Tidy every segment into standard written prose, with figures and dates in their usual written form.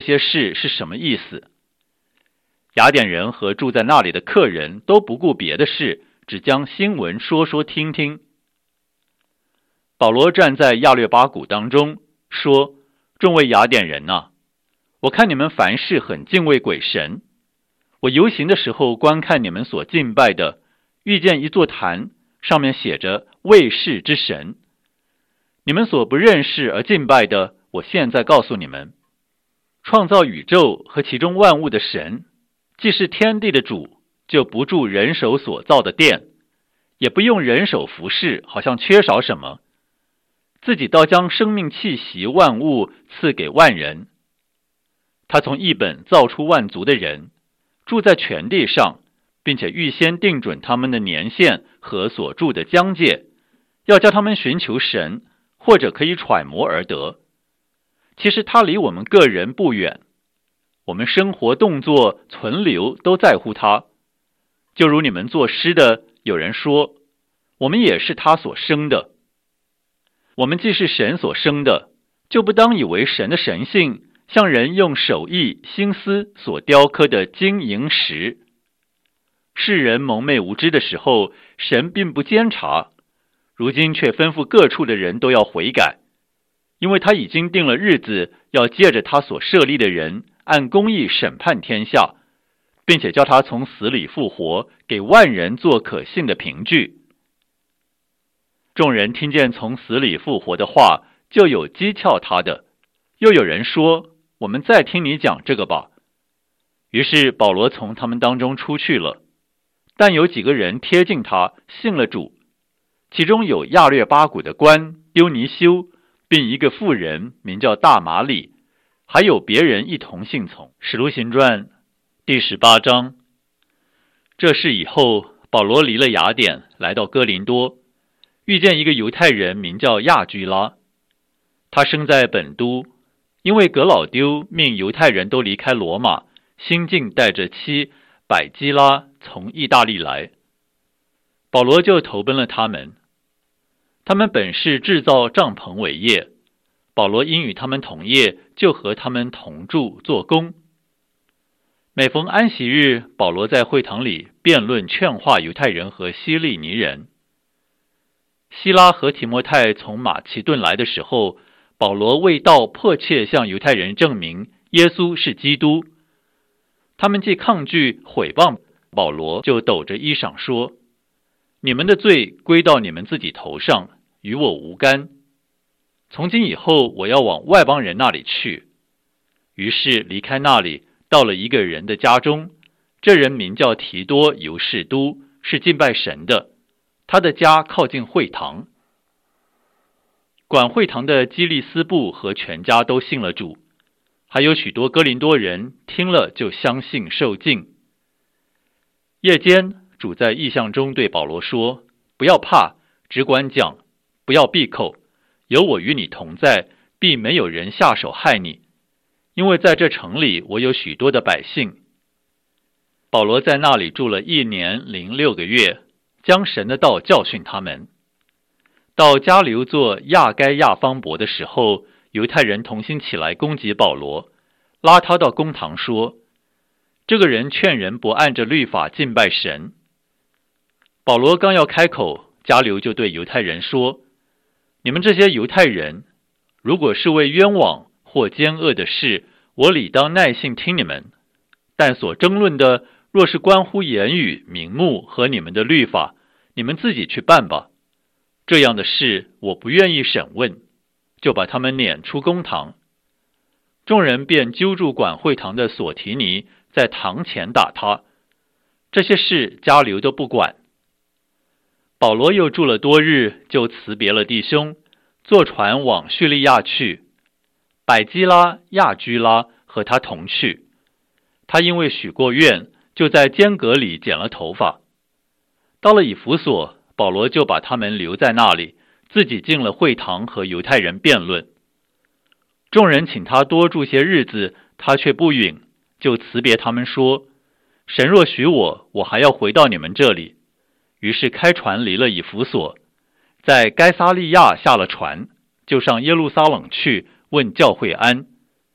些事是什么意思。雅典人和住在那里的客人都不顾别的事，只将新闻说说听听。保罗站在亚略巴谷当中说：众位雅典人啊，我看你们凡事很敬畏鬼神。我游行的时候观看你们所敬拜的，遇见一座坛，上面写着卫士之神。你们所不认识而敬拜的，我现在告诉你们，创造宇宙和其中万物的神，既是天地的主，就不住人手所造的殿，也不用人手服侍，好像缺少什么，自己倒将生命气息万物赐给万人。他从一本造出万族的人，住在全地上，并且预先定准他们的年限和所住的疆界，要叫他们寻求神，或者可以揣摩而得。其实他离我们个人不远，我们生活动作存留都在乎他。就如你们作诗的，有人说，我们也是他所生的。我们既是神所生的，就不当以为神的神性像人用手艺心思所雕刻的金银石。世人蒙昧无知的时候，神并不监察，如今却吩咐各处的人都要悔改，因为他已经定了日子，要借着他所设立的人按公义审判天下，并且叫他从死里复活，给万人做可信的凭据。众人听见从死里复活的话，就有讥诮他的，又有人说，我们再听你讲这个吧。于是保罗从他们当中出去了，但有几个人贴近他，信了主，其中有亚略巴谷的官丢尼修，并一个妇人名叫大马里，还有别人一同信从。使徒行传第18章。这事以后，保罗离了雅典，来到哥林多，遇见一个犹太人名叫亚居拉。他生在本都，因为革老丢命犹太人都离开罗马，新近带着妻百基拉从意大利来，保罗就投奔了他们。他们本是制造帐篷为业，保罗因与他们同业，就和他们同住做工。每逢安息日，保罗在会堂里辩论劝化犹太人和希利尼人。希拉和提摩太从马其顿来的时候，保罗为道迫切向犹太人证明耶稣是基督。他们既抗拒毁谤保罗，就抖着衣裳说，你们的罪归到你们自己头上，与我无干。从今以后，我要往外邦人那里去。于是离开那里，到了一个人的家中，这人名叫提多犹士都，是敬拜神的，他的家靠近会堂。管会堂的基利斯布和全家都信了主，还有许多哥林多人听了就相信受浸。夜间，主在异象中对保罗说，不要怕，只管讲，不要闭口，有我与你同在，必没有人下手害你，因为在这城里我有许多的百姓。保罗在那里住了1年06个月，将神的道教训他们。到加流做亚该亚方伯的时候，犹太人同心起来攻击保罗，拉他到公堂说，这个人劝人不按着律法敬拜神。保罗刚要开口，加流就对犹太人说，你们这些犹太人，如果是为冤枉或奸恶的事，我理当耐性听你们，但所争论的若是关乎言语、名目和你们的律法，你们自己去办吧。这样的事我不愿意审问，就把他们撵出公堂。众人便揪住管会堂的索提尼，在堂前打他。这些事加流都不管。保罗又住了多日，就辞别了弟兄，坐船往叙利亚去。百基拉、亚居拉和他同去。他因为许过愿，就在间隔里剪了头发。到了以弗所，保罗就把他们留在那里，自己进了会堂和犹太人辩论。众人请他多住些日子，他却不允，就辞别他们说，神若许我，我还要回到你们这里。于是开船离了以弗所，在该撒利亚下了船，就上耶路撒冷去，问教会安。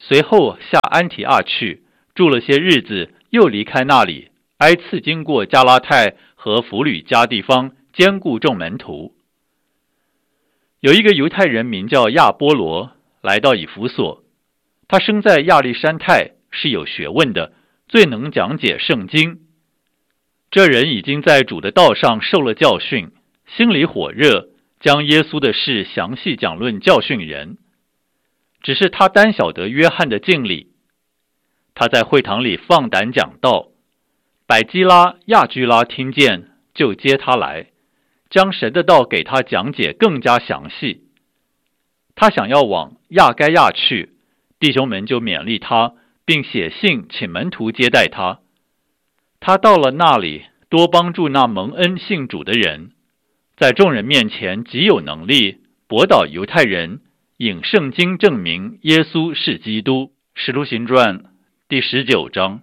随后下安提阿去，住了些日子，又离开那里，挨次经过加拉太和弗吕家地方，兼顾众门徒。有一个犹太人名叫亚波罗，来到以弗所，他生在亚历山泰，是有学问的，最能讲解圣经。这人已经在主的道上受了教训，心里火热，将耶稣的事详细讲论教训人。只是他单晓得约翰的敬礼，他在会堂里放胆讲道，百基拉、亚居拉听见，就接他来，将神的道给他讲解更加详细。他想要往亚该亚去，弟兄们就勉励他，并写信请门徒接待他。他到了那里，多帮助那蒙恩信主的人，在众人面前极有能力，驳倒犹太人，引圣经证明耶稣是基督。使徒行传第19章。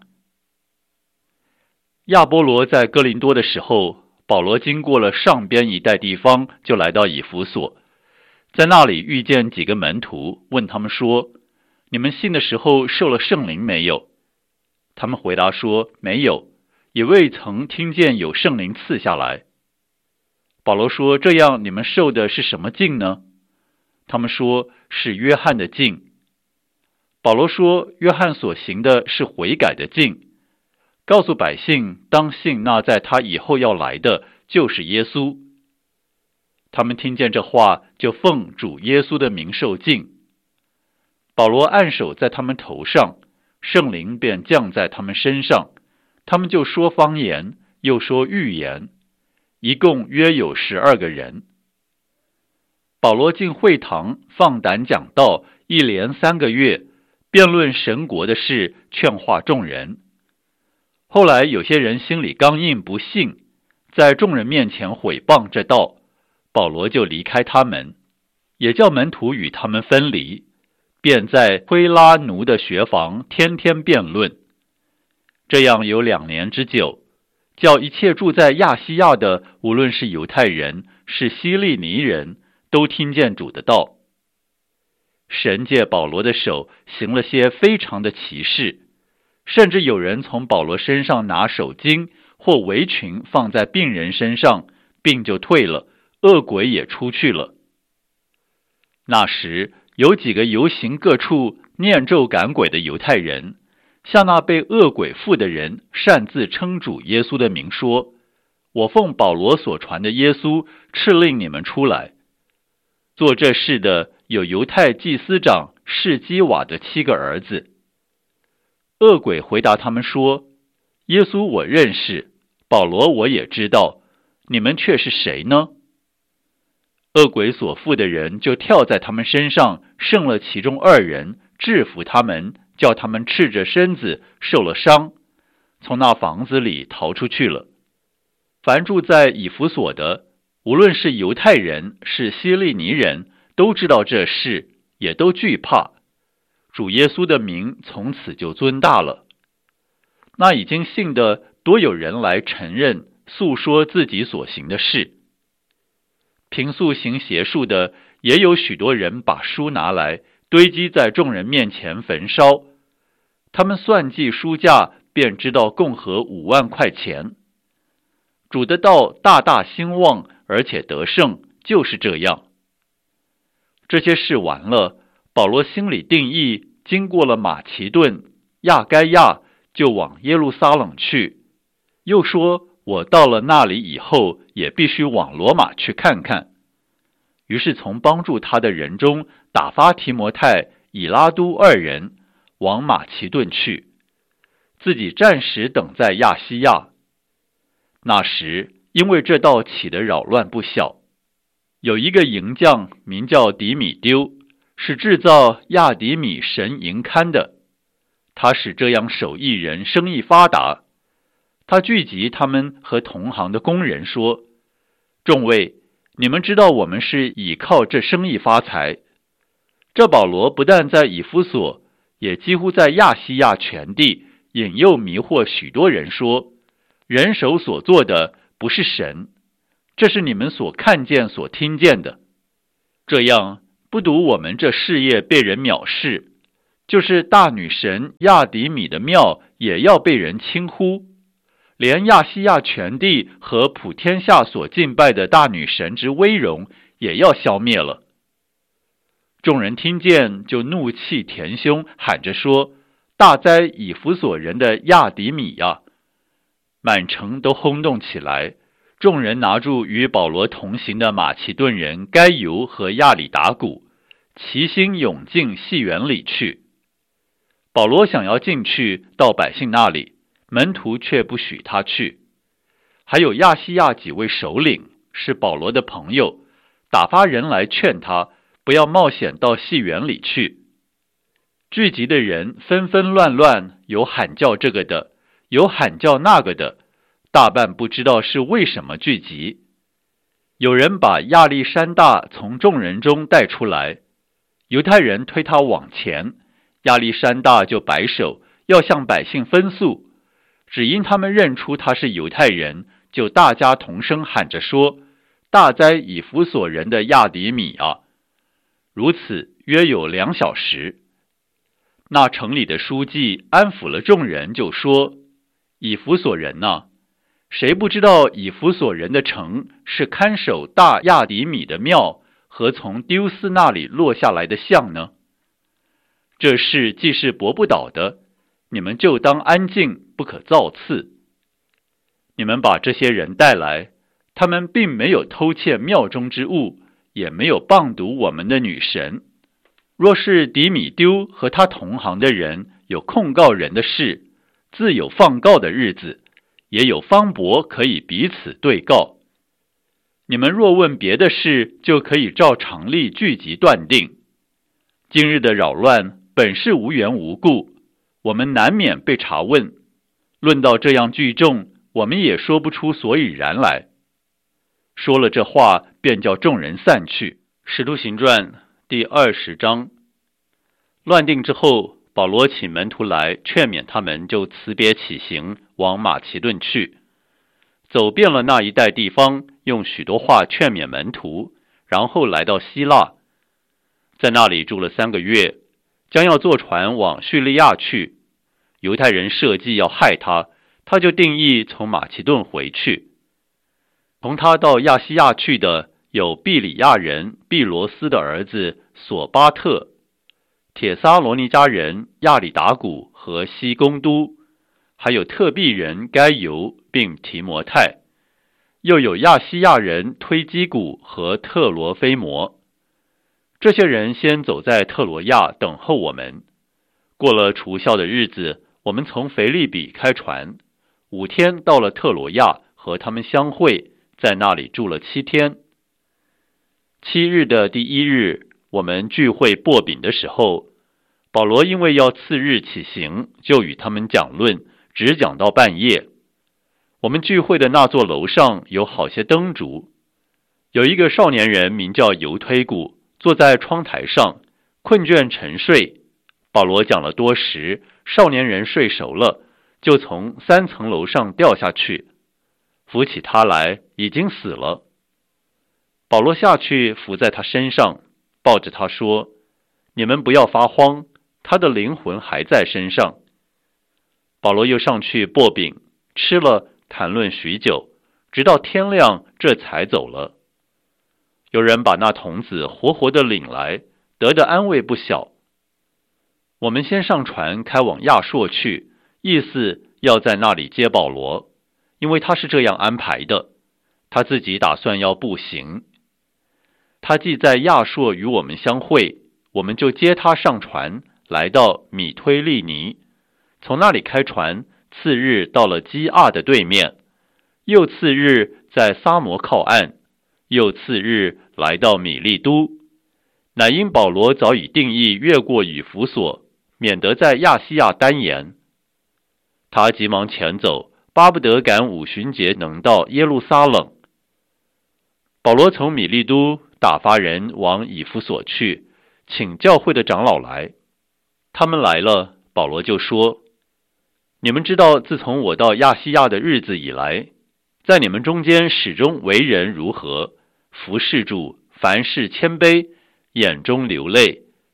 亚波罗在哥林多的时候，保罗经过了上边一带地方，就来到以弗所，在那里遇见几个门徒，问他们说：你们信的时候受了圣灵没有？他们回答说：没有，也未曾听见有圣灵赐下来。保罗说：这样你们受的是什么禁呢？他们说：是约翰的禁。保罗说：约翰所行的是悔改的禁，告诉百姓当信那在他以后要来的就是耶稣。他们听见这话，就奉主耶稣的名受禁。保罗按手在他们头上，圣灵便降在他们身上，他们就说方言，又说预言，一共约有12个人。保罗进会堂，放胆讲道，一连3个月，辩论神国的事，劝化众人。后来有些人心里刚硬，不信，在众人面前毁谤这道，保罗就离开他们，也叫门徒与他们分离，便在推拉奴的学房天天辩论。这样有2年之久，叫一切住在亚细亚的，无论是犹太人，是希利尼人，都听见主的道。神借保罗的手行了些非常的奇事，甚至有人从保罗身上拿手巾或围裙放在病人身上，病就退了，恶鬼也出去了。那时有几个游行各处念咒赶鬼的犹太人，向那被恶鬼附的人擅自称主耶稣的名说：我奉保罗所传的耶稣敕令你们出来。做这事的有犹太祭司长士基瓦的7个儿子。恶鬼回答他们说：耶稣我认识，保罗我也知道，你们却是谁呢？恶鬼所附的人就跳在他们身上，胜了其中2人，制服他们，叫他们赤着身子，受了伤，从那房子里逃出去了。凡住在以弗所的，无论是犹太人，是希利尼人，都知道这事，也都惧怕。主耶稣的名从此就尊大了。那已经信的多有人来承认，诉说自己所行的事。平素行邪术的，也有许多人把书拿来，堆积在众人面前焚烧。他们算计书价，便知道共合5万块钱。主的道大大兴旺，而且得胜，就是这样。这些事完了，保罗心里定义，经过了马其顿、亚该亚，就往耶路撒冷去。又说我到了那里以后，也必须往罗马去看看。于是从帮助他的人中打发提摩太、以拉都2人往马其顿去，自己暂时等在亚细亚。那时因为这道起的扰乱不小，有一个营匠名叫底米丢，是制造亚底米神银龛的，他使这样手艺人生意发达。他聚集他们和同行的工人说：众位，你们知道我们是倚靠这生意发财。这保罗不但在以弗所，也几乎在亚细亚全地引诱迷惑许多人说，人手所做的不是神，这是你们所看见所听见的。这样不独我们这事业被人藐视， 就是大女神亚底米的庙也要被人轻忽，连亚细亚全地和普天下所敬拜的大女神之威容也要消灭了。众人听见，就怒气填胸，喊着说：大哉以弗所人的亚底米呀！满城都轰动起来。众人拿住与保罗同行的马其顿人该犹和亚里达古，齐心涌进戏园里去。保罗想要进去到百姓那里，门徒却不许他去。还有亚细亚几位首领是保罗的朋友，打发人来劝他不要冒险到戏园里去。聚集的人纷纷乱乱，有喊叫这个的，有喊叫那个的，大半不知道是为什么聚集。有人把亚历山大从众人中带出来，犹太人推他往前，亚历山大就摆手要向百姓分诉，只因他们认出他是犹太人，就大家同声喊着说：大哉以弗所人的亚底米啊！如此约有2小时。那城里的书记安抚了众人，就说：以弗所人哪，谁不知道以弗所人的城是看守大亚底米的庙和从丢斯那里落下来的像呢？这事既是驳不倒的，你们就当安静，不可造次。你们把这些人带来，他们并没有偷窃庙中之物，也没有谤读我们的女神。若是底米丢和他同行的人有控告人的事，自有放告的日子，也有方伯可以彼此对告。你们若问别的事，就可以照常例聚集断定。今日的扰乱本是无缘无故，我们难免被查问。论到这样聚众，我们也说不出所以然来。说了这话，便叫众人散去。使徒行传第20章。乱定之后，保罗请门徒来劝勉他们，就辞别起行，往马其顿去。走遍了那一带地方，用许多话劝勉门徒，然后来到希腊，在那里住了3个月，将要坐船往叙利亚去。犹太人设计要害他，他就定义从马其顿回去。同他到亚细亚去的有毕里亚人毕罗斯的儿子索巴特、帖撒罗尼迦人亚里达古和西公都，还有特庇人该犹并提摩太，又有亚细亚人推基古和特罗菲摩。这些人先走在特罗亚等候我们。过了除酵的日子，我们从腓利比开船，5天到了特罗亚，和他们相会，在那里住了7天。7日的第1日，我们聚会擘饼的时候，保罗因为要次日起行，就与他们讲论，只讲到半夜。我们聚会的那座楼上有好些灯烛，有一个少年人名叫犹推古，坐在窗台上，困倦沉睡。保罗讲了多时，少年人睡熟了，就从3层楼上掉下去，扶起他来，已经死了。保罗下去伏在他身上，抱着他说：你们不要发慌，他的灵魂还在身上。保罗又上去擘饼，吃了，谈论许久，直到天亮，这才走了。有人把那童子活活的领来，得的安慰不小。我们先上船开往亚朔去，意思要在那里接保罗，因为他是这样安排的，他自己打算要步行。他既在亚朔与我们相会，我们就接他上船，来到米推利尼，从那里开船，次日到了基亚的对面，又次日在撒摩靠岸，又次日来到米利都。乃因保罗早已定义越过以弗所，免得在亚细亚单言。他急忙前走，巴不得赶5旬节能到耶路撒冷。保罗从米利都打发人往以弗所去，请教会的长老来。他们来了，保罗就说：你们知道自从我到亚细亚的日子以来，在你们中间始终为人如何，服侍主，凡事谦卑，眼中流泪，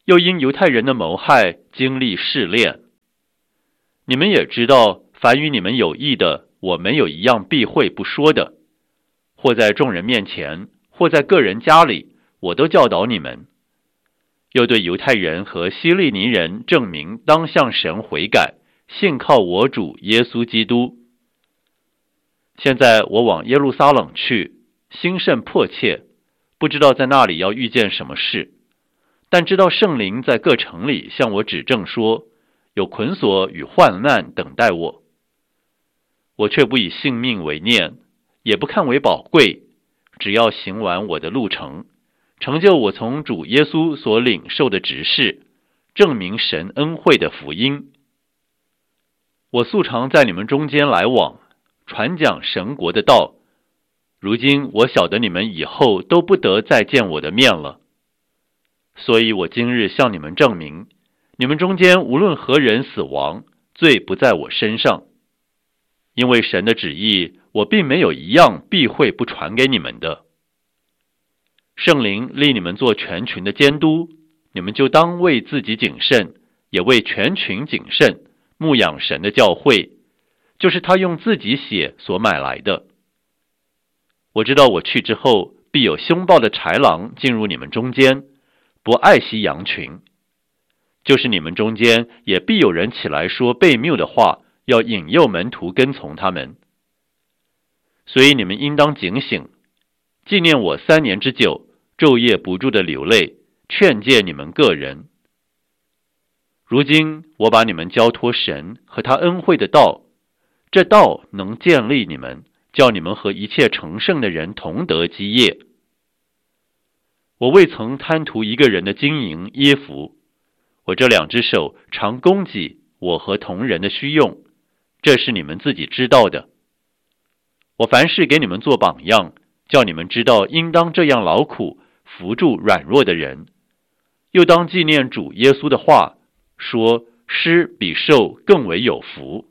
又因犹太人的谋害经历试炼。你们也知道，凡与你们有益的，我没有一样避讳不说的，或在众人面前，或在个人家里，我都教导你们。又对犹太人和希利尼人证明当向神悔改，信靠我主耶稣基督。现在我往耶路撒冷去，心甚迫切，不知道在那里要遇见什么事，但知道圣灵在各城里向我指证说，有捆锁与患难等待我。我却不以性命为念，也不看为宝贵，只要行完我的路程，成就我从主耶稣所领受的职事，证明神恩惠的福音。我素常在你们中间来往，传讲神国的道。如今我晓得你们以后都不得再见我的面了，所以我今日向你们证明，你们中间无论何人死亡，罪不在我身上。因为神的旨意，我并没有一样避讳不传给你们的。圣灵立你们做全群的监督，你们就当为自己谨慎，也为全群谨慎，牧养神的教会，就是他用自己血所买来的。我知道我去之后，必有凶暴的豺狼进入你们中间，不爱惜羊群。就是你们中间也必有人起来说悖谬的话，要引诱门徒跟从他们。所以你们应当警醒，纪念我3年之久，昼夜不住的流泪，劝诫你们个人。如今我把你们交托神和他恩惠的道，这道能建立你们，叫你们和一切成圣的人同得基业。我未曾贪图一个人的金银衣服，我这2只手常供给我和同人的需用，这是你们自己知道的。我凡事给你们做榜样，叫你们知道应当这样劳苦，扶助软弱的人，又当纪念主耶稣的话，说施比受更为有福。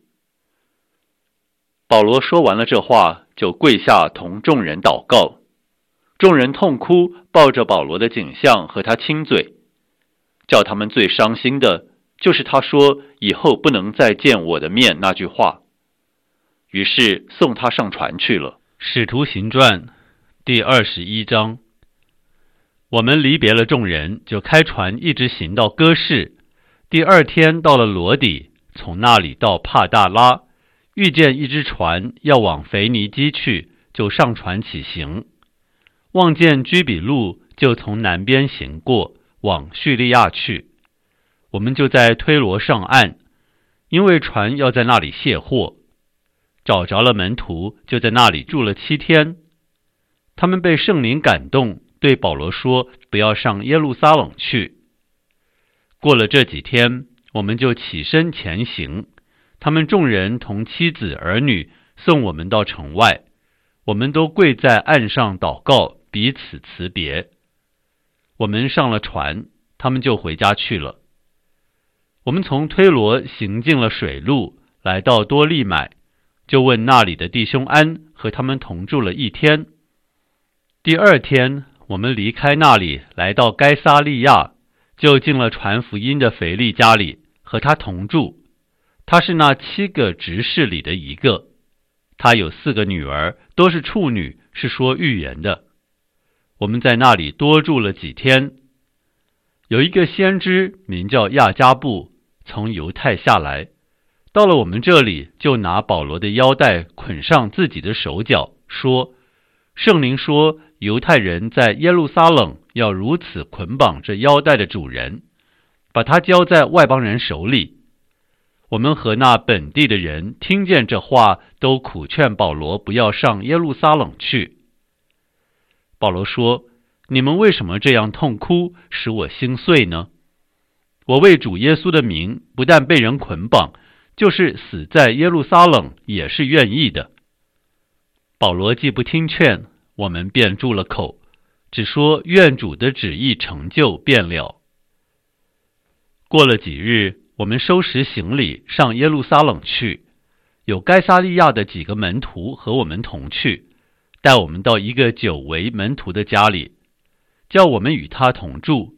保罗说完了这话，就跪下同众人祷告。众人痛哭，抱着保罗的颈项和他亲嘴。叫他们最伤心的，就是他说以后不能再见我的面那句话。于是送他上船去了。 使徒行传第21章。我们离别了众人，就开船一直行到哥士。第2天到了罗底，从那里到帕大拉，遇见一只船要往腓尼基去，就上船起行。望见居比路，就从南边行过，往叙利亚去。我们就在推罗上岸，因为船要在那里卸货。找着了门徒，就在那里住了7天。他们被圣灵感动，对保罗说，不要上耶路撒冷去。过了这几天，我们就起身前行。他们众人同妻子儿女送我们到城外，我们都跪在岸上祷告，彼此辞别。我们上了船，他们就回家去了。我们从推罗行进了水路，来到多利买，就问那里的弟兄安，和他们同住了1天。第2天，我们离开那里，来到该撒利亚，就进了传福音的腓力家里，和他同住。他是那7个执事里的一个，他有4个女儿，都是处女，是说预言的。我们在那里多住了几天。有一个先知名叫亚加布，从犹太下来，到了我们这里，就拿保罗的腰带捆上自己的手脚，说，圣灵说犹太人在耶路撒冷要如此捆绑这腰带的主人，把他交在外邦人手里。我们和那本地的人听见这话，都苦劝保罗不要上耶路撒冷去。保罗说，你们为什么这样痛哭，使我心碎呢？我为主耶稣的名，不但被人捆绑，就是死在耶路撒冷也是愿意的。保罗既不听劝，我们便住了口，只说愿主的旨意成就便了。过了几日，我们收拾行李上耶路撒冷去，有该撒利亚的几个门徒和我们同去，带我们到一个久为门徒的家里，叫我们与他同住，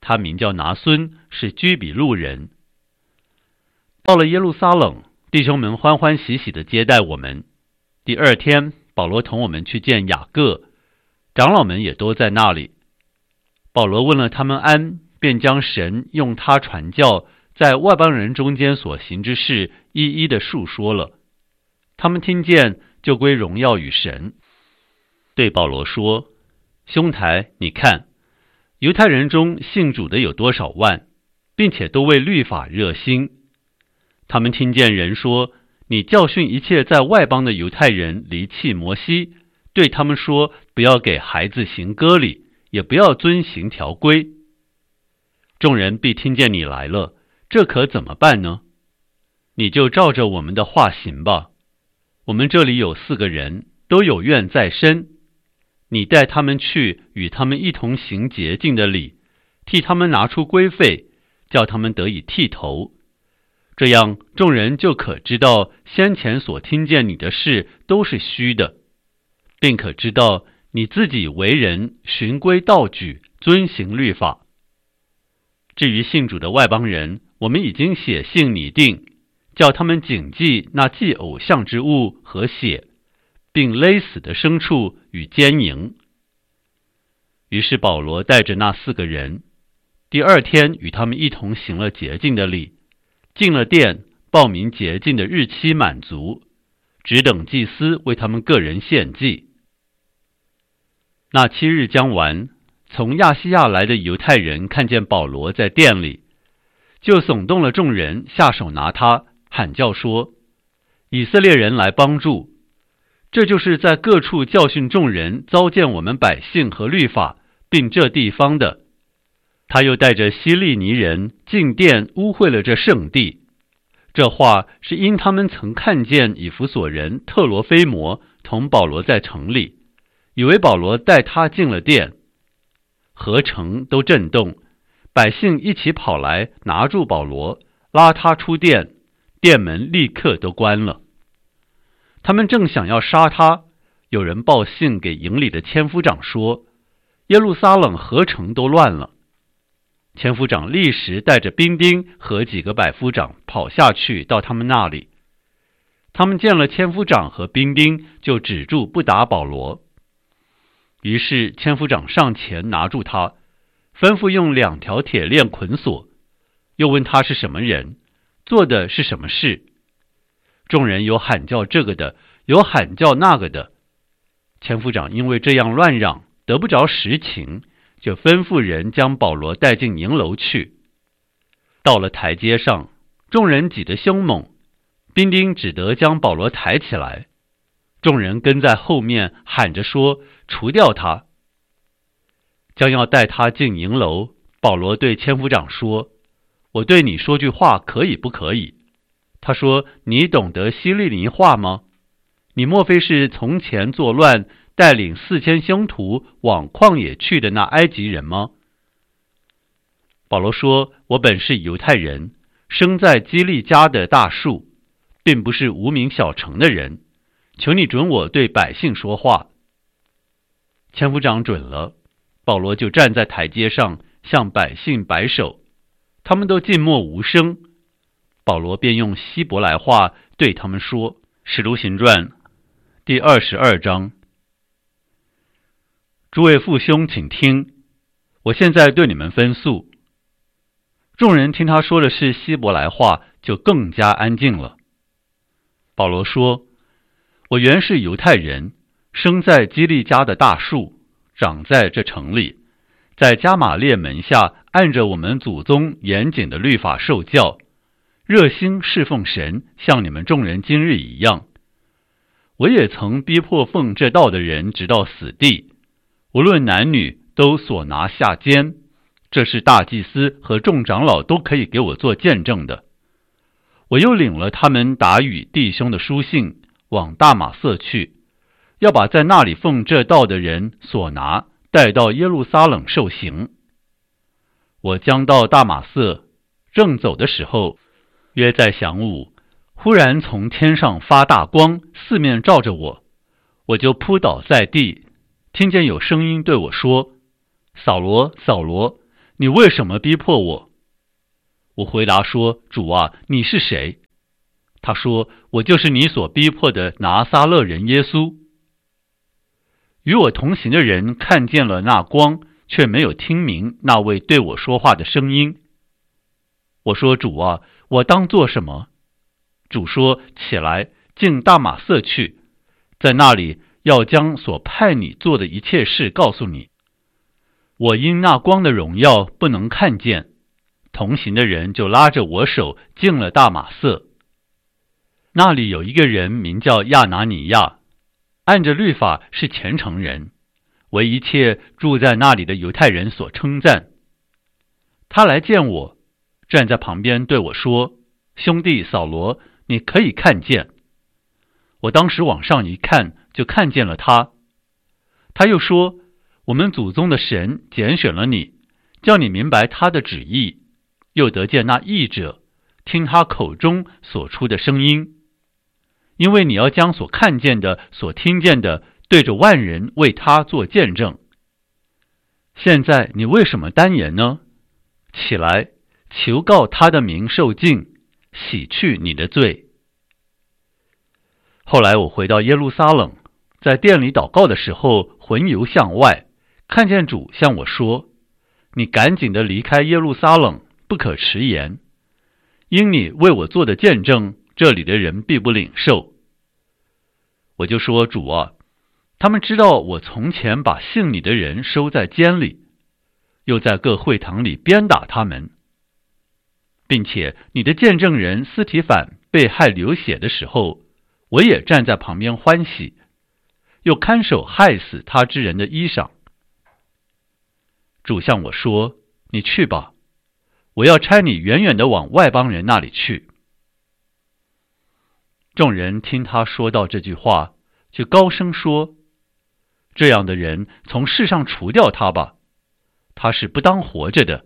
他名叫拿孙，是居比路人。到了耶路撒冷，弟兄们欢欢喜喜地接待我们。第二天，保罗同我们去见雅各，长老们也都在那里。保罗问了他们安，便将神用他传教在外邦人中间所行之事一一的述说了。他们听见，就归荣耀与神。对保罗说：兄台，你看，犹太人中信主的有多少万，并且都为律法热心。他们听见人说，你教训一切在外邦的犹太人离弃摩西，对他们说，不要给孩子行割礼，也不要遵行条规。众人必听见你来了，这可怎么办呢？你就照着我们的话行吧。我们这里有4个人，都有怨在身。你带他们去，与他们一同行洁净的礼，替他们拿出规费，叫他们得以剃头。这样众人就可知道先前所听见你的事都是虚的，并可知道你自己为人循规蹈矩，遵行律法。至于信主的外邦人，我们已经写信拟定，叫他们谨记那祭偶像之物和血，并勒死的牲畜与奸淫。于是保罗带着那4个人，第二天与他们一同行了洁净的礼，进了殿，报明洁净的日期满足，只等祭司为他们个人献祭。那7日将完，从亚细亚来的犹太人看见保罗在殿里，就耸动了众人，下手拿他，喊叫说：以色列人来帮助！这就是在各处教训众人，糟践我们百姓和律法，并这地方的。他又带着希利尼人进殿，污秽了这圣地。这话是因他们曾看见以弗所人特罗菲摩同保罗在城里，以为保罗带他进了殿。合城都震动，百姓一起跑来拿住保罗，拉他出殿，殿门立刻都关了。他们正想要杀他，有人报信给营里的千夫长说，耶路撒冷合城都乱了。千夫长立时带着兵丁和几个百夫长跑下去到他们那里。他们见了千夫长和兵丁，就止住不打保罗。于是千夫长上前拿住他，吩咐用2条铁链捆锁，又问他是什么人，做的是什么事。众人有喊叫这个的，有喊叫那个的。千夫长因为这样乱嚷，得不着实情，就吩咐人将保罗带进营楼去。到了台阶上，众人挤得凶猛，兵丁只得将保罗抬起来。众人跟在后面喊着说，除掉他。将要带他进营楼，保罗对千夫长说，我对你说句话可以不可以？他说，你懂得希利尼话吗？你莫非是从前作乱，带领4000凶徒往旷野去的那埃及人吗？保罗说，我本是犹太人，生在基利家的大树，并不是无名小城的人，求你准我对百姓说话。千夫长准了，保罗就站在台阶上向百姓摆手，他们都静默无声。保罗便用希伯来话对他们说，使徒行传第22章。诸位父兄请听，我现在对你们分诉。众人听他说的是希伯来话，就更加安静了。保罗说，我原是犹太人，生在基利家的大树，长在这城里，在加玛列门下按着我们祖宗严谨的律法受教，热心侍奉神，像你们众人今日一样。我也曾逼迫奉这道的人直到死地，无论男女都所拿下监，这是大祭司和众长老都可以给我做见证的。我又领了他们打与弟兄的书信，往大马色去，要把在那里奉这道的人所拿带到耶路撒冷受刑。我将到大马色，正走的时候，约在晌午，忽然从天上发大光，四面照着我，我就扑倒在地，听见有声音对我说，扫罗，扫罗， 你为什么逼迫我？”我回答说：“主啊，你是谁？”他说：“我就是你所逼迫的拿撒勒人耶稣。”与我同行的人看见了那光，却没有听明那位对我说话的声音。我说：“主啊，我当做什么？”主说：“起来，进大马色去，在那里要将所派你做的一切事告诉你。”我因那光的荣耀不能看见，同行的人就拉着我手进了大马色。那里有一个人名叫亚拿尼亚，按着律法是虔诚人，为一切住在那里的犹太人所称赞。他来见我，站在旁边对我说：“兄弟扫罗，你可以看见。”我当时往上一看，就看见了他。他又说：“我们祖宗的神拣选了你，叫你明白他的旨意，又得见那义者，听他口中所出的声音。因为你要将所看见的、所听见的，对着万人为他做见证。现在你为什么单言呢？起来，求告他的名受尽，洗去你的罪。”后来我回到耶路撒冷，在殿里祷告的时候，魂游向外，看见主向我说：“你赶紧的离开耶路撒冷，不可迟延，因你为我做的见证，这里的人必不领受。”我就说：“主啊，他们知道我从前把信你的人收在监里，又在各会堂里鞭打他们，并且你的见证人司提反被害流血的时候，我也站在旁边欢喜，又看守害死他之人的衣裳。”主向我说：“你去吧，我要差你远远的往外邦人那里去。”众人听他说到这句话，就高声说：“这样的人从世上除掉他吧，他是不当活着的。”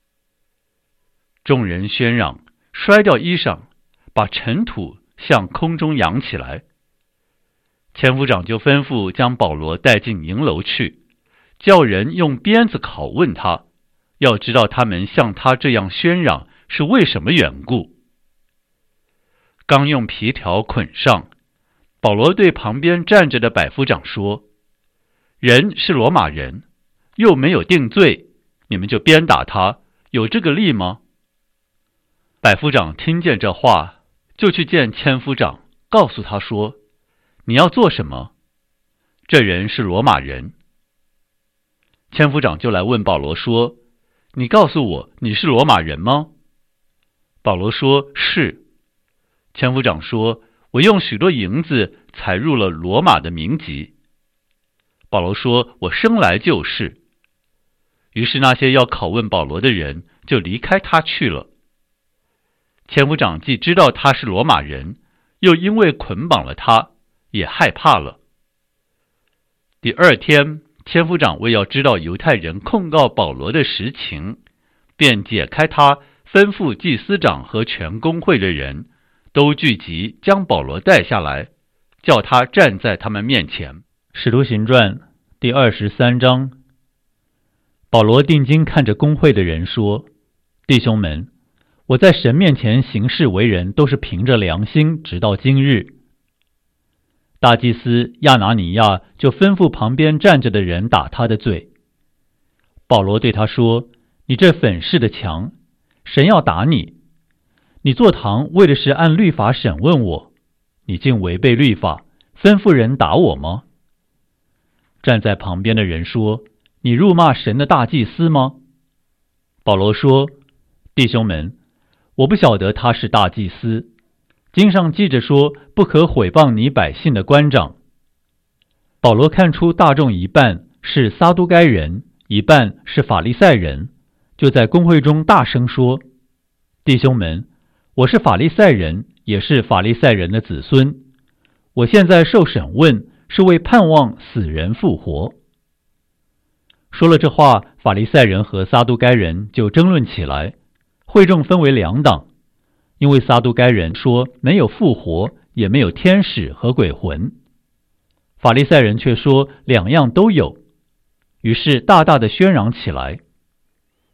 众人喧嚷，摔掉衣裳，把尘土向空中扬起来。千夫长就吩咐将保罗带进营楼去，叫人用鞭子拷问他，要知道他们像他这样喧嚷是为什么缘故。刚用皮条捆上，保罗对旁边站着的百夫长说：“人是罗马人，又没有定罪，你们就鞭打他，有这个例吗？”百夫长听见这话，就去见千夫长，告诉他说：“你要做什么？这人是罗马人。”千夫长就来问保罗说：“你告诉我，你是罗马人吗？”保罗说：“是。”千夫长说：“我用许多银子采入了罗马的民籍。”保罗说：“我生来就是。”于是那些要拷问保罗的人就离开他去了。千夫长既知道他是罗马人，又因为捆绑了他，也害怕了。第二天，千夫长为要知道犹太人控告保罗的实情，便解开他，吩咐祭司长和全公会的人都聚集，将保罗带下来，叫他站在他们面前。使徒行传第23章。保罗定睛看着公会的人说：“弟兄们，我在神面前行事为人，都是凭着良心，直到今日。”大祭司亚拿尼亚就吩咐旁边站着的人打他的嘴。保罗对他说：“你这粉饰的墙，神要打你。你坐堂为的是按律法审问我，你竟违背律法，吩咐人打我吗？”站在旁边的人说：“你辱骂神的大祭司吗？”保罗说：“弟兄们，我不晓得他是大祭司。经上记着说，不可毁谤你百姓的官长。”保罗看出大众一半是撒都该人，一半是法利赛人，就在公会中大声说：“弟兄们，我是法利赛人，也是法利赛人的子孙。我现在受审问，是为盼望死人复活。”说了这话，法利赛人和撒都该人就争论起来，会众分为两党。因为撒都该人说没有复活，也没有天使和鬼魂，法利赛人却说两样都有，于是大大的喧嚷起来。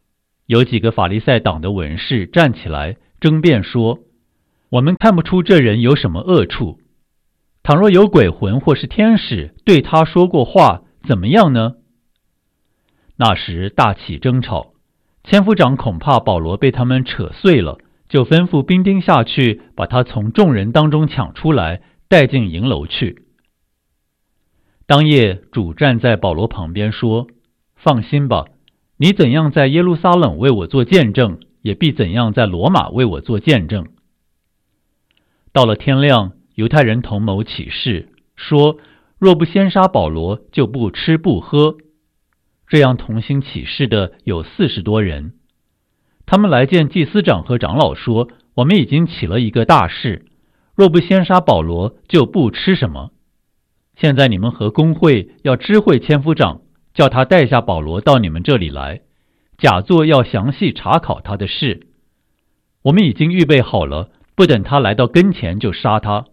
有几个法利赛党的文士站起来争辩说，我们看不出这人有什么恶处，倘若有鬼魂或是天使对他说过话，怎么样呢？那时大起争吵，千夫长恐怕保罗被他们扯碎了，就吩咐兵丁下去，把他从众人当中抢出来，带进营楼去。当夜，主站在保罗旁边说，放心吧，你怎样在耶路撒冷为我做见证，也必怎样在罗马为我做见证。到了天亮，犹太人同谋起誓，说若不先杀保罗，就不吃不喝。这样同心起誓的有40多人。他们来见祭司长和长老说，我们已经起了一个大事，若不先杀保罗，就不吃什么。现在你们和公会要知会千夫长，叫他带下保罗到你们这里来，假作要详细查考他的事。我们已经预备好了，不等他来到跟前就杀他。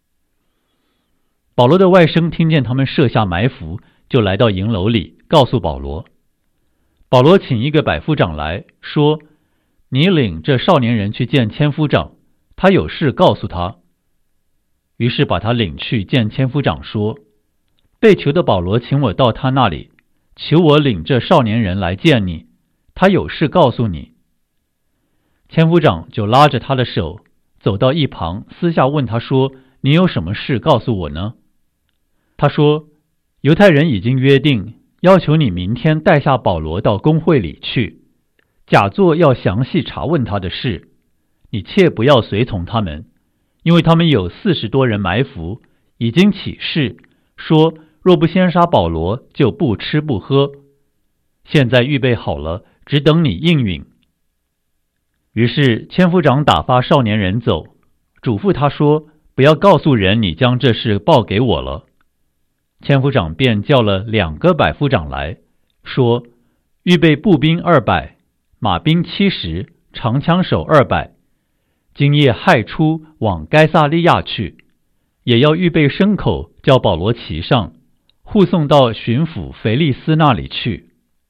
保罗的外甥听见他们设下埋伏，就来到营楼里，告诉保罗。保罗请一个百夫长来说，你领这少年人去见千夫长，他有事告诉他。于是把他领去见千夫长说，被囚的保罗请我到他那里，求我领这少年人来见你，他有事告诉你。千夫长就拉着他的手走到一旁，私下问他说，你有什么事告诉我呢？他说，犹太人已经约定，要求你明天带下保罗到公会里去，假作要详细查问他的事，你切不要随从他们，因为他们有40多人埋伏，已经起誓，说若不先杀保罗，就不吃不喝。现在预备好了，只等你应允。于是千夫长打发少年人走，嘱咐他说，不要告诉人你将这事报给我了。千夫长便叫了2个百夫长来，说，预备步兵200，马兵70，长枪手200，今夜亥初往该撒利亚去，也要预备牲口，叫保罗骑上，护送到巡抚腓利斯那里去。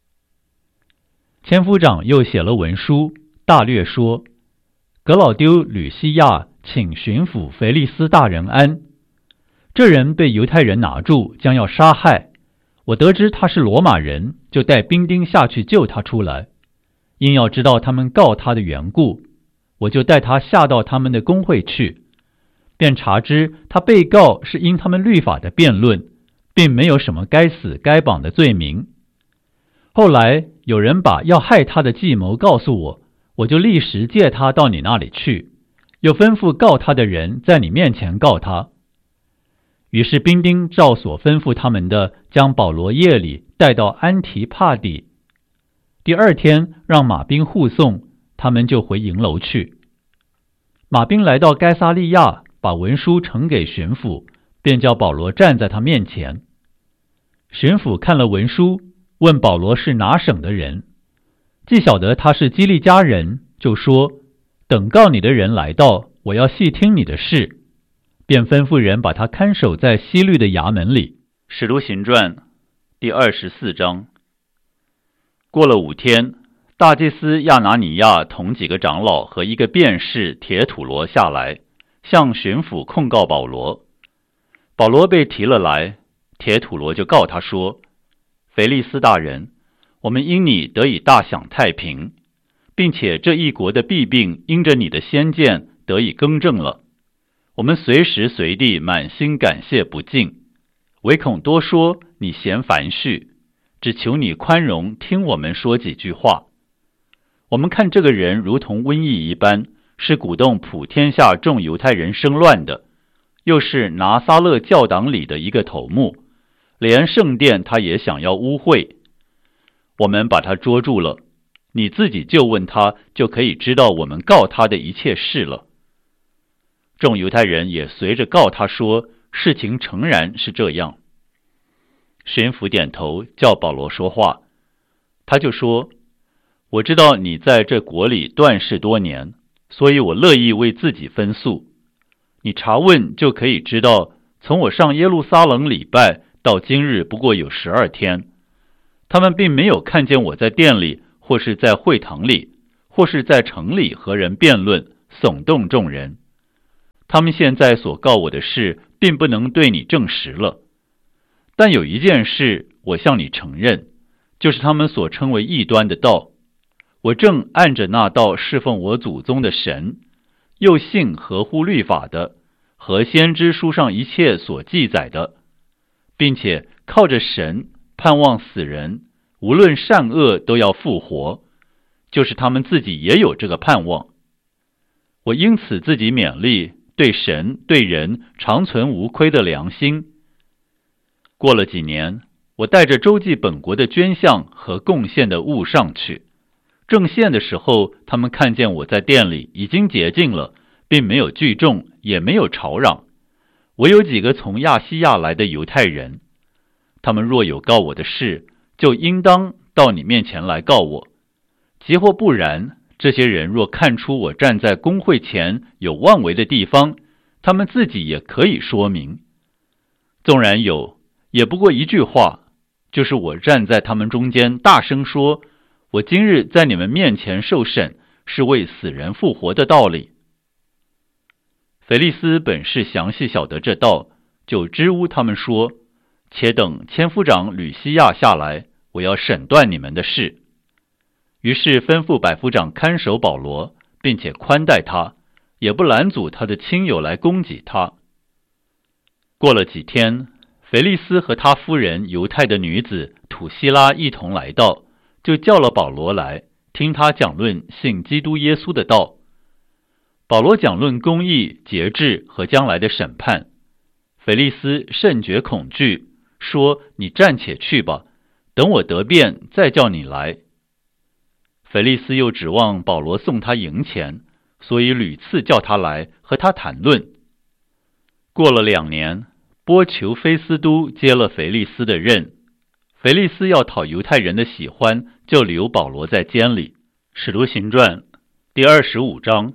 千夫长又写了文书，大略说，格老丢吕西亚请巡抚腓利斯大人安。这人被犹太人拿住，将要杀害。我得知他是罗马人，就带兵丁下去救他出来。因要知道他们告他的缘故，我就带他下到他们的公会去，便查知他被告是因他们律法的辩论，并没有什么该死该绑的罪名。后来有人把要害他的计谋告诉我，我就立时借他到你那里去，又吩咐告他的人在你面前告他。于是兵丁照所吩咐他们的，将保罗夜里带到安提帕底。第2天让马兵护送，他们就回营楼去。马兵来到该撒利亚，把文书呈给巡抚，便叫保罗站在他面前。巡抚看了文书，问保罗是哪省的人，既晓得他是基利家人，就说，等告你的人来到，我要细听你的事，便吩咐人把他看守在西律的衙门里。 使徒行传第24章。过了5天，大祭司亚拿尼亚同几个长老和一个辩士铁土罗下来，向巡抚控告保罗。保罗被提了来，铁土罗就告他说，腓利斯大人，我们因你得以大享太平，并且这一国的弊病因着你的先见得以更正了。我们随时随地满心感谢不尽，唯恐多说你嫌繁絮，只求你宽容听我们说几句话。我们看这个人如同瘟疫一般，是鼓动普天下众犹太人生乱的，又是拿撒勒教党里的一个头目，连圣殿他也想要污秽。我们把他捉住了，你自己就问他，就可以知道我们告他的一切事了。众犹太人也随着告他说，事情诚然是这样。巡抚点头，叫保罗说话。他就说，我知道你在这国里断事多年，所以我乐意为自己分诉。你查问就可以知道，从我上耶路撒冷礼拜到今日不过有12天，他们并没有看见我在殿里或是在会堂里，或是在城里和人辩论，耸动众人。他们现在所告我的事，并不能对你证实了。但有一件事，我向你承认，就是他们所称为异端的道。我正按着那道侍奉我祖宗的神，又信合乎律法的，和先知书上一切所记载的，并且靠着神盼望死人，无论善恶都要复活，就是他们自己也有这个盼望。我因此自己勉励，对神对人常存无亏的良心。过了几年，我带着周济本国的捐项和贡献的物上去，正献的时候，他们看见我在店里已经洁净了，并没有聚众，也没有吵嚷。我有几个从亚细亚来的犹太人，他们若有告我的事，就应当到你面前来告我。即或不然，这些人若看出我站在公会前有妄为的地方，他们自己也可以说明。纵然有，也不过一句话，就是我站在他们中间大声说，我今日在你们面前受审，是为死人复活的道理。腓利斯本是详细晓得这道，就支吾他们说，且等千夫长吕西亚下来，我要审断你们的事。于是吩咐百夫长看守保罗，并且宽待他，也不拦阻他的亲友来攻击他。过了几天，腓利斯和他夫人犹太的女子土希拉一同来到，就叫了保罗来，听他讲论信基督耶稣的道。保罗讲论公义、节制和将来的审判。腓利斯甚觉恐惧，说：你暂且去吧，等我得便再叫你来。腓利斯又指望保罗送他银钱，所以屡次叫他来和他谈论。过了2年，波求菲斯都接了腓利斯的任。腓利斯要讨犹太人的喜欢，就留保罗在监里。使徒行传第25章。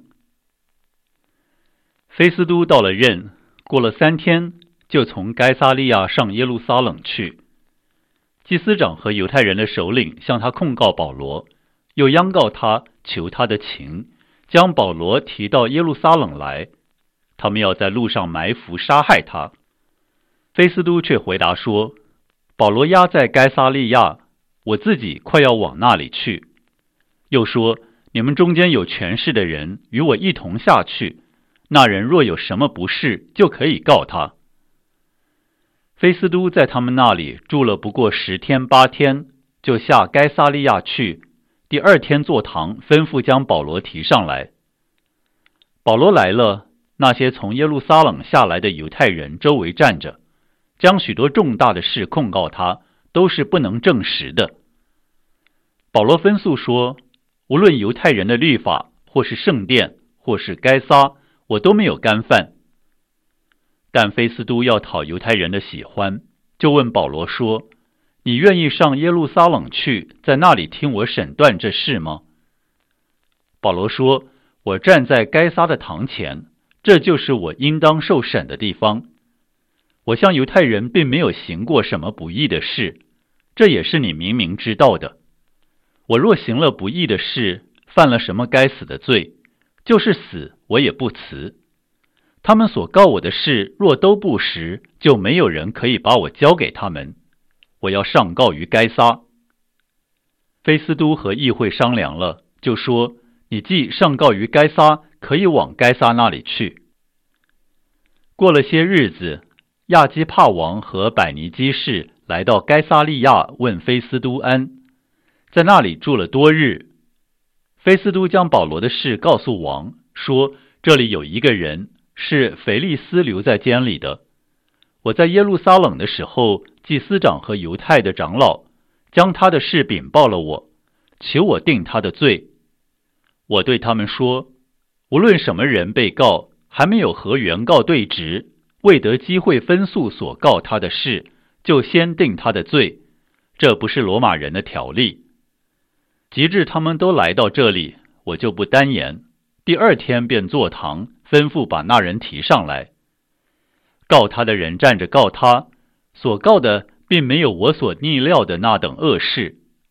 菲斯都到了任，过了3天，就从该撒利亚上耶路撒冷去。祭司长和犹太人的首领向他控告保罗，又央告他，求他的情，将保罗提到耶路撒冷来，他们要在路上埋伏杀害他。菲斯都却回答说，保罗押在该撒利亚，我自己快要往那里去。又说，你们中间有权势的人与我一同下去，那人若有什么不是，就可以告他。菲斯都在他们那里住了不过10天8天，就下该撒利亚去。第2天坐堂，吩咐将保罗提上来。保罗来了，那些从耶路撒冷下来的犹太人周围站着，将许多重大的事控告他，都是不能证实的。保罗分诉说，无论犹太人的律法，或是圣殿，或是该撒，我都没有干犯。但菲斯都要讨犹太人的喜欢，就问保罗说，你愿意上耶路撒冷去，在那里听我审断这事吗？保罗说，我站在该撒的堂前，这就是我应当受审的地方。我向犹太人并没有行过什么不义的事，这也是你明明知道的。我若行了不义的事，犯了什么该死的罪，就是死我也不辞。他们所告我的事若都不实，就没有人可以把我交给他们。我要上告于该撒。菲斯都和议会商量了，就说，你既上告于该撒，可以往该撒那里去。过了些日子，亚基帕王和百尼基士来到该撒利亚，问菲斯都安，在那里住了多日。菲斯都将保罗的事告诉王，说，这里有一个人是腓利斯留在监里的。我在耶路撒冷的时候，祭司长和犹太的长老将他的事禀报了我，求我定他的罪。我对他们说，无论什么人被告，还没有和原告对质，未得机会分诉所告他的事，就先定他的罪，这不是罗马人的条例。及至他们都来到这里，我就不单言。第2天便坐堂，吩咐把那人提上来。告他的人站着告他，所告的并没有我所逆料的那等恶事。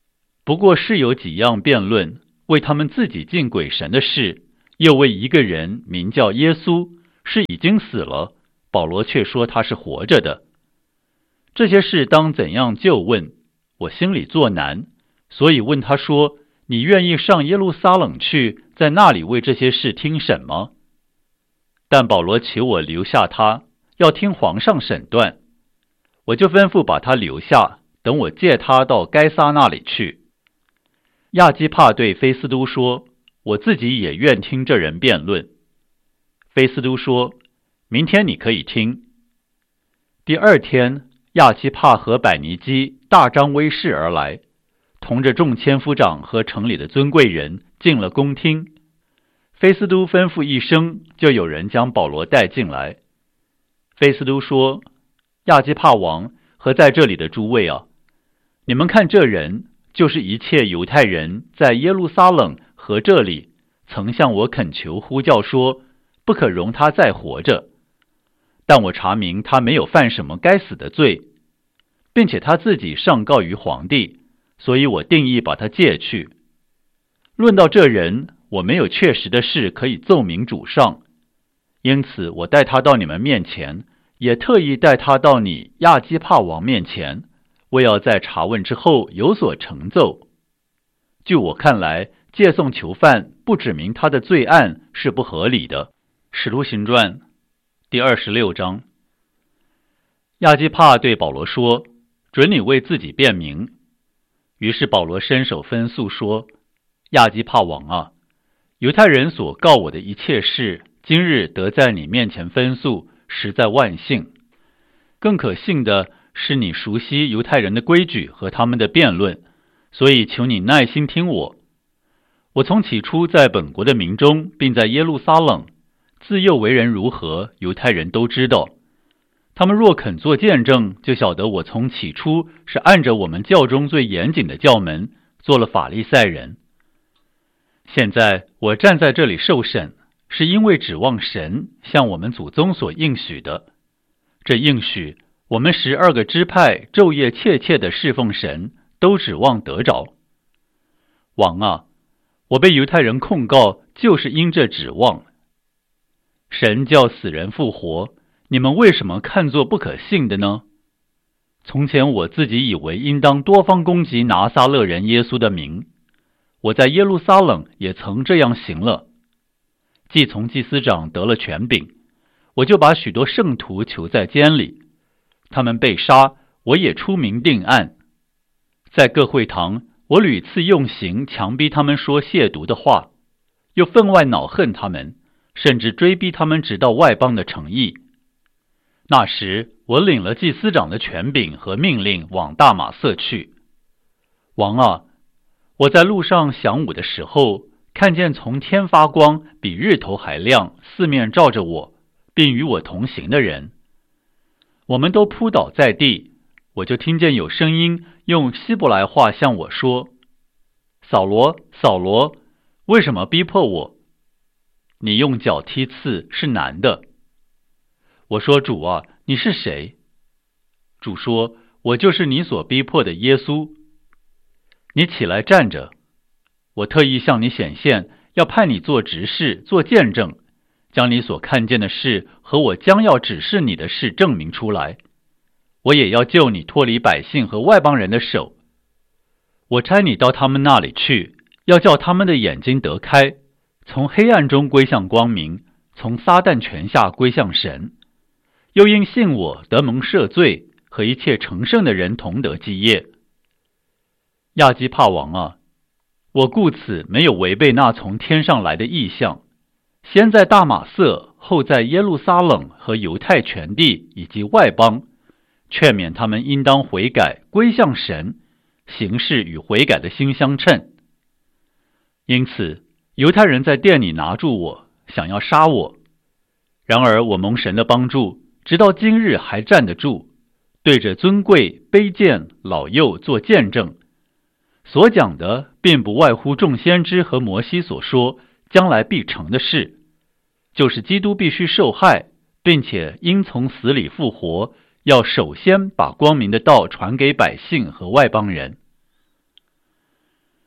不过是有几样辩论，为他们自己敬鬼神的事，又为一个人名叫耶稣，是已经死了，保罗却说他是活着的。这些事当怎样就问，我心里作难，所以问他说，你愿意上耶路撒冷去，在那里为这些事听审吗？但保罗求我留下他，要听皇上审断，我就吩咐把他留下，等我借他到该撒那里去。亚基帕对菲斯都说，我自己也愿听这人辩论。菲斯都说，明天你可以听。第二天，亚基帕和百尼基大张威势而来，同着众千夫长和城里的尊贵人进了宫厅。菲斯都吩咐一声，就有人将保罗带进来。菲斯都说，亚基帕王和在这里的诸位啊，你们看这人，就是一切犹太人在耶路撒冷和这里曾向我恳求呼叫说，不可容他再活着。但我查明他没有犯什么该死的罪，并且他自己上告于皇帝，所以我定义把他借去。论到这人，我没有确实的事可以奏明主上，因此我带他到你们面前，也特意带他到你亚基帕王面前，为要在查问之后有所成奏。据我看来，借送囚犯不指明他的罪案是不合理的。使徒行传第26章。亚基帕对保罗说，准你为自己辩明。于是保罗伸手分诉说，亚基帕王啊，犹太人所告我的一切事，今日得在你面前分诉，实在万幸。更可信的是，你熟悉犹太人的规矩和他们的辩论，所以求你耐心听我。我从起初在本国的民中，并在耶路撒冷，自幼为人如何，犹太人都知道。他们若肯做见证，就晓得我从起初是按着我们教中最严谨的教门，做了法利赛人。现在我站在这里受审，是因为指望神向我们祖宗所应许的。这应许，我们12个支派昼夜切切地侍奉神，都指望得着。王啊，我被犹太人控告，就是因这指望。神叫死人复活，你们为什么看作不可信的呢？从前我自己以为应当多方攻击拿撒勒人耶稣的名，我在耶路撒冷也曾这样行了。既从祭司长得了权柄，我就把许多圣徒囚在监里，他们被杀，我也出名定案。在各会堂，我屡次用刑强逼他们说亵渎的话，又分外恼恨他们，甚至追逼他们直到外邦的城邑。那时我领了祭司长的权柄和命令，往大马色去。王啊，我在路上晌午的时候，看见从天发光，比日头还亮，四面照着我，并与我同行的人。我们都扑倒在地，我就听见有声音用希伯来话向我说，扫罗，扫罗，为什么逼迫我？你用脚踢刺是难的。我说，主啊，你是谁？主说，我就是你所逼迫的耶稣。你起来站着，我特意向你显现，要派你做执事，做见证，将你所看见的事和我将要指示你的事证明出来。我也要救你脱离百姓和外邦人的手。我差你到他们那里去，要叫他们的眼睛得开，从黑暗中归向光明，从撒旦权下归向神。又因信我得蒙赦罪，和一切成圣的人同得基业。亚基帕王啊，我故此没有违背那从天上来的异象，先在大马色，后在耶路撒冷和犹太全地以及外邦，劝勉他们应当悔改，归向神，行事与悔改的心相称。因此犹太人在殿里拿住我，想要杀我。然而我蒙神的帮助，直到今日还站得住，对着尊贵、卑贱、老幼做见证。所讲的并不外乎众先知和摩西所说将来必成的事，就是基督必须受害，并且因从死里复活，要首先把光明的道传给百姓和外邦人。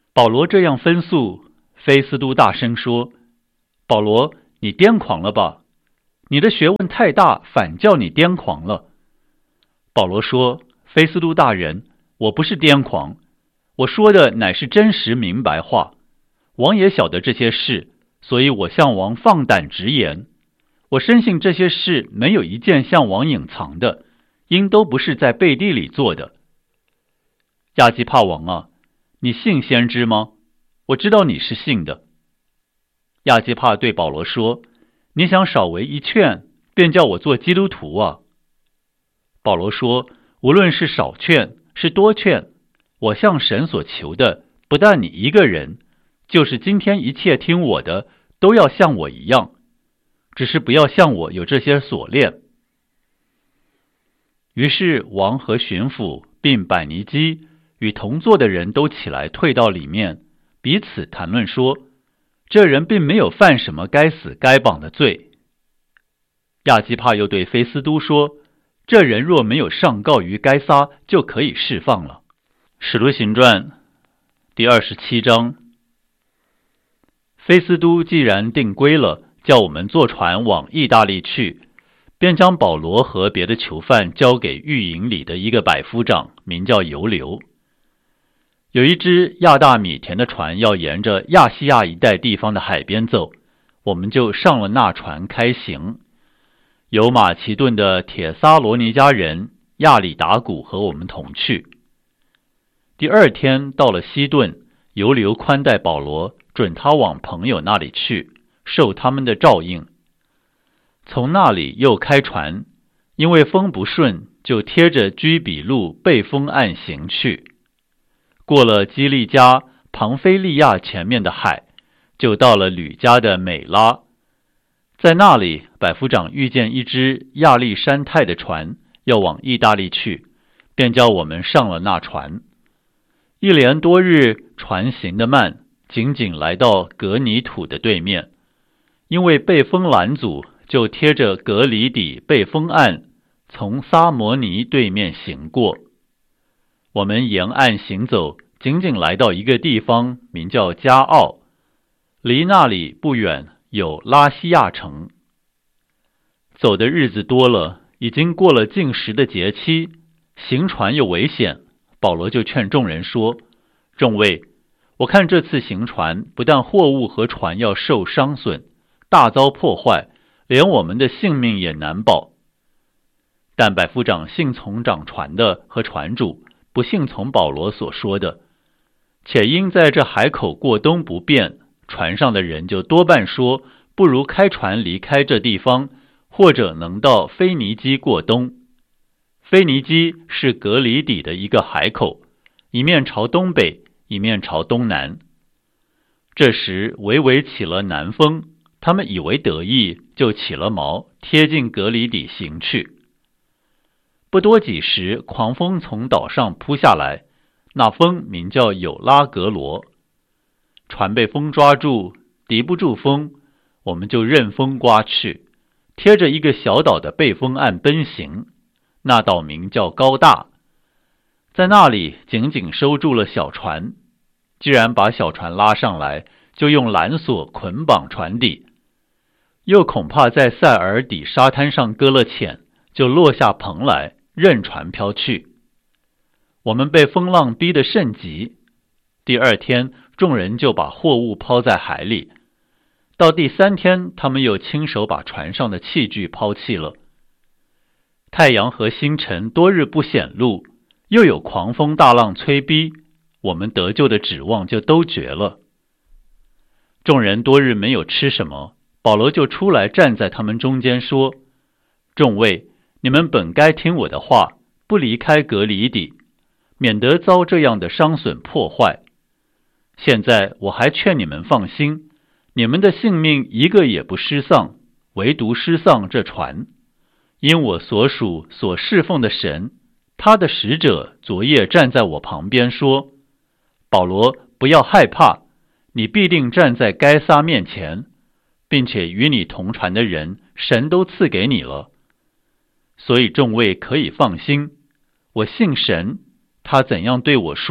保罗这样分诉，菲斯都大声说：保罗，你癫狂了吧？你的学问太大，反叫你癫狂了。保罗说：菲斯都大人，我不是癫狂，我说的乃是真实明白话。王也晓得这些事，所以我向王放胆直言。我深信这些事没有一件向王隐藏的，因都不是在背地里做的。亚基帕王啊，你信先知吗？我知道你是信的。亚基帕对保罗说：你想少为一劝，便叫我做基督徒啊？保罗说：无论是少劝是多劝，我向神所求的，不但你一个人，就是今天一切听我的，都要像我一样，只是不要像我有这些锁链。于是王和巡抚并百尼基与同坐的人都起来退到里面，彼此谈论说，这人并没有犯什么该死该绑的罪。亚基帕又对菲斯都说，这人若没有上告于该撒，就可以释放了。使徒行传第27章。菲斯都既然定规了，叫我们坐船往意大利去，便将保罗和别的囚犯交给狱营里的一个百夫长，名叫尤留。有一只亚大米田的船要沿着亚细亚一带地方的海边走，我们就上了那船开行。有马其顿的铁撒罗尼迦人亚里达古和我们同去。第二天到了西顿，尤留宽待保罗，准他往朋友那里去，受他们的照应。从那里又开船，因为风不顺，就贴着居比路背风岸行去。过了基利加、庞菲利亚前面的海，就到了吕家的美拉。在那里，百夫长遇见一只亚历山泰的船，要往意大利去，便叫我们上了那船。一连多日，船行得慢，仅仅来到格尼土的对面，因为被风拦阻，就贴着格里底背风岸，从撒摩尼对面行过。我们沿岸行走，仅仅来到一个地方，名叫加奥，离那里不远有拉西亚城。走的日子多了，已经过了禁食的节期，行船又危险，保罗就劝众人说，众位，我看这次行船，不但货物和船要受伤损，大遭破坏，连我们的性命也难保。但百夫长信从掌船的和船主，不信从保罗所说的，且因在这海口过冬不便，船上的人就多半说，不如开船离开这地方，或者能到腓尼基过冬。腓尼基是格里底的一个海口，一面朝东北，一面朝东南。这时微微起了南风，他们以为得意，就起了锚，贴近格里底行去。不多几时，狂风从岛上扑下来，那风名叫有拉格罗。船被风抓住，敌不住风，我们就任风刮去，贴着一个小岛的背风岸奔行。那岛名叫高大，在那里紧紧收住了小船。既然把小船拉上来，就用缆索捆绑船底，又恐怕在塞尔底沙滩上搁了浅，就落下蓬来，任船飘去。我们被风浪逼得甚急。第二天，众人就把货物抛在海里。到第三天，他们又亲手把船上的器具抛弃了。太阳和星辰多日不显露，又有狂风大浪催逼，我们得救的指望就都绝了。众人多日没有吃什么，保罗就出来站在他们中间说，众位，你们本该听我的话，不离开格里底，免得遭这样的伤损破坏。现在我还劝你们放心，你们的性命一个也不失丧，唯独失丧这船。因我所属所侍奉的神，他的使者昨夜站在我旁边说，保罗，不要害怕，你必定站在该撒面前，并且与你同船的人，神都赐给你了。所以众位可以放心，我信神，他怎样对我说，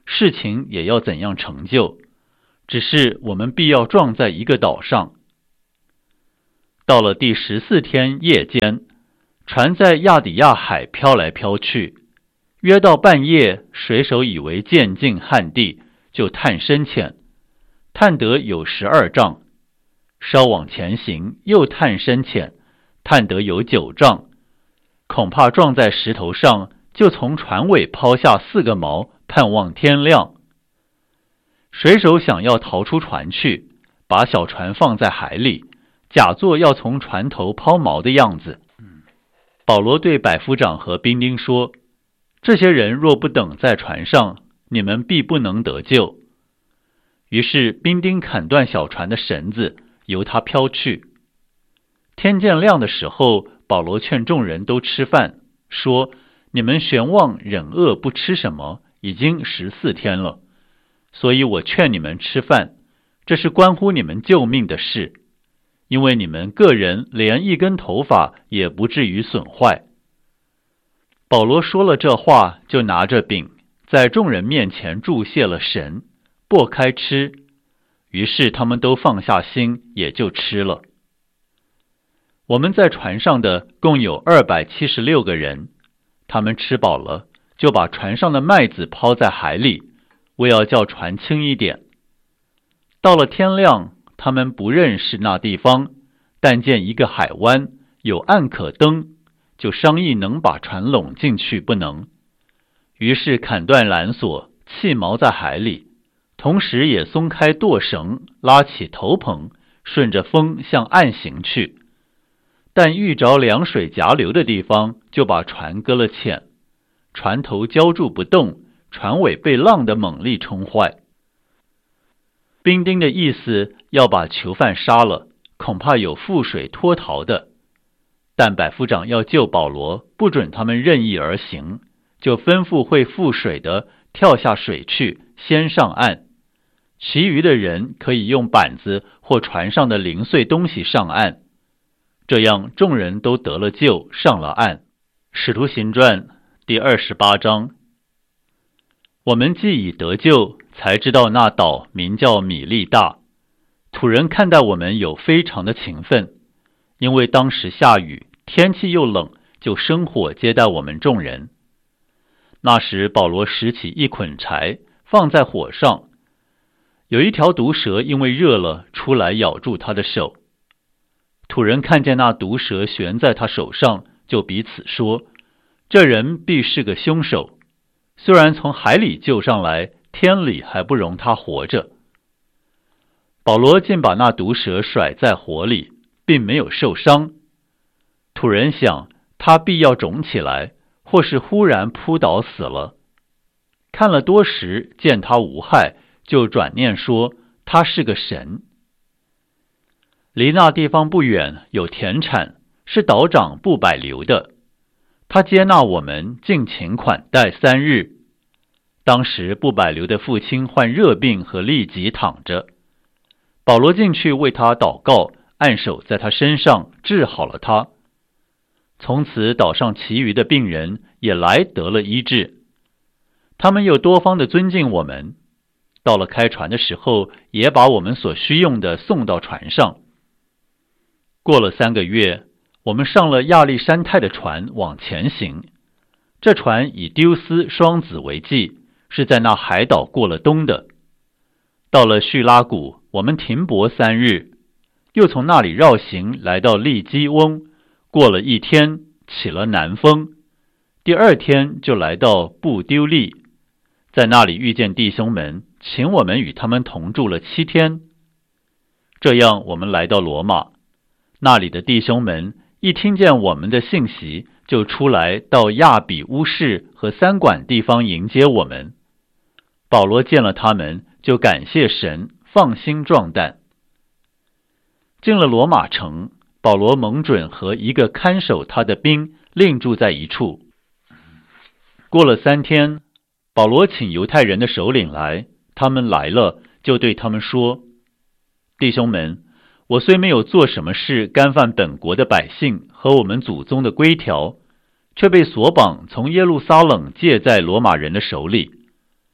事情也要怎样成就，只是我们必要撞在一个岛上。到了第14天夜间，船在亚底亚海飘来飘去，约到半夜，水手以为渐近旱地，就探深浅，探得有12丈，稍往前行，又探深浅，探得有9丈，恐怕撞在石头上，就从船尾抛下4个锚，盼望天亮。水手想要逃出船去，把小船放在海里，假作要从船头抛锚的样子。保罗对百夫长和兵丁说，这些人若不等在船上，你们必不能得救。于是兵丁砍断小船的绳子，由它飘去。天渐亮的时候，保罗劝众人都吃饭，说，你们悬望忍饿不吃什么，已经14天了，所以我劝你们吃饭，这是关乎你们救命的事，因为你们个人连一根头发也不至于损坏。保罗说了这话，就拿着饼，在众人面前祝谢了神，擘开吃，于是他们都放下心，也就吃了。我们在船上的共有276个人，他们吃饱了，就把船上的麦子抛在海里，为要叫船轻一点。到了天亮，他们不认识那地方，但见一个海湾，有岸可登，就商议能把船拢进去不能。于是砍断缆索，弃锚在海里，同时也松开舵绳，拉起头篷，顺着风向岸行去。但遇着凉水夹流的地方，就把船搁了浅，船头浇住不动，船尾被浪的猛力冲坏。兵丁的意思要把囚犯杀了，恐怕有覆水脱逃的。但百夫长要救保罗，不准他们任意而行，就吩咐会覆水的跳下水去，先上岸。其余的人可以用板子或船上的零碎东西上岸。这样众人都得了救，上了岸。使徒行传第28章。我们既已得救，才知道那岛名叫米利大。土人看待我们有非常的勤奋，因为当时下雨，天气又冷，就生火接待我们众人。那时保罗拾起一捆柴，放在火上，有一条毒蛇因为热了，出来咬住他的手。土人看见那毒蛇悬在他手上，就彼此说，这人必是个凶手，虽然从海里救上来，天理还不容他活着。保罗竟把那毒蛇甩在火里，并没有受伤。土人想，他必要肿起来，或是忽然扑倒死了。看了多时，见他无害，就转念说，他是个神。离那地方不远，有田产，是岛长布百流的。他接纳我们，尽情款待3日。当时布百流的父亲患热病和痢疾躺着，保罗进去为他祷告，按手在他身上，治好了他。从此岛上其余的病人也来得了医治。他们又多方的尊敬我们，到了开船的时候，也把我们所需用的送到船上。过了3个月，我们上了亚历山泰的船往前行。这船以丢斯双子为记，是在那海岛过了冬的。到了叙拉古，我们停泊3日，又从那里绕行来到利基翁，过了1天，起了南风。第2天就来到布丢利，在那里遇见弟兄们，请我们与他们同住了7天。这样我们来到罗马，那里的弟兄们一听见我们的信息，就出来到亚比乌市和3馆地方迎接我们。保罗见了他们，就感谢神，放心壮胆。进了罗马城，保罗蒙准和一个看守他的兵另住在一处。过了3天，保罗请犹太人的首领来，他们来了，就对他们说，弟兄们，我虽没有做什么事干犯本国的百姓和我们祖宗的规条，却被索绑从耶路撒冷借在罗马人的手里。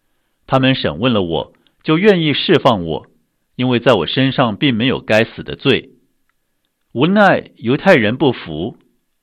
他们审问了我，就愿意释放我，因为在我身上并没有该死的罪。无奈犹太人不服，